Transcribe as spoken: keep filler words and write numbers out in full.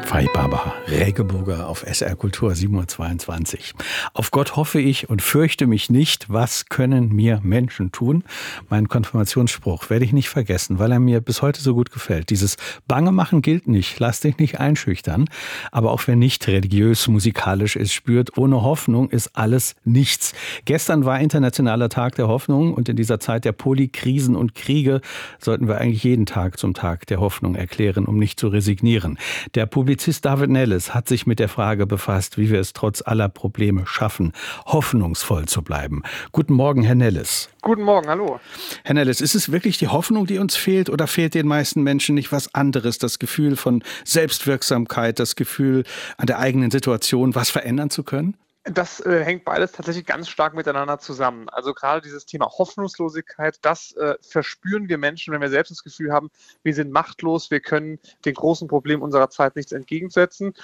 Pfei Baba, Rägeburger auf S R Kultur sieben Uhr zweiundzwanzig. Auf Gott hoffe ich und fürchte mich nicht. Was können mir Menschen tun? Mein Konfirmationsspruch werde ich nicht vergessen, weil er mir bis heute so gut gefällt. Dieses Bange machen gilt nicht. Lass dich nicht einschüchtern. Aber auch wer nicht religiös, musikalisch ist, spürt, ohne Hoffnung ist alles nichts. Gestern war Internationaler Tag der Hoffnung und in dieser Zeit der Polikrisen und Kriege sollten wir eigentlich jeden Tag zum Tag der Hoffnung erklären, um nicht zu resignieren. Der Publizist David Nelles hat sich mit der Frage befasst, wie wir es trotz aller Probleme schaffen, hoffnungsvoll zu bleiben. Guten Morgen, Herr Nelles. Guten Morgen, hallo. Herr Nelles, ist es wirklich die Hoffnung, die uns fehlt, oder fehlt den meisten Menschen nicht was anderes? Das Gefühl von Selbstwirksamkeit, das Gefühl, an der eigenen Situation was verändern zu können? Das äh, hängt beides tatsächlich ganz stark miteinander zusammen. Also gerade dieses Thema Hoffnungslosigkeit, das äh, verspüren wir Menschen, wenn wir selbst das Gefühl haben, wir sind machtlos, wir können den großen Problemen unserer Zeit nichts entgegensetzen.